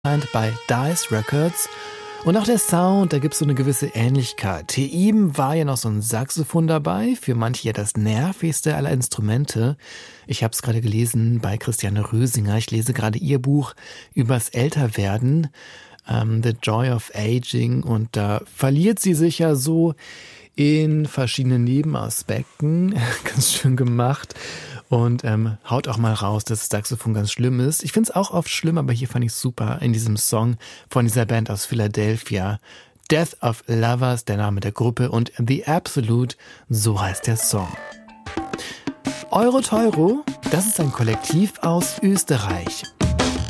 bei Dice Records. Und auch der Sound, da gibt es so eine gewisse Ähnlichkeit. Hier eben war ja noch so ein Saxophon dabei, für manche ja das nervigste aller Instrumente. Ich habe es gerade gelesen bei Christiane Rösinger. Ich lese gerade ihr Buch übers Älterwerden, The Joy of Aging. Und da verliert sie sich ja so in verschiedenen Nebenaspekten. Ganz schön gemacht. Und haut auch mal raus, dass das Saxophon ganz schlimm ist. Ich finde es auch oft schlimm, aber hier fand ich es super in diesem Song von dieser Band aus Philadelphia. Death of Lovers, der Name der Gruppe, und The Absolute, so heißt der Song. Euro Teuro, das ist ein Kollektiv aus Österreich.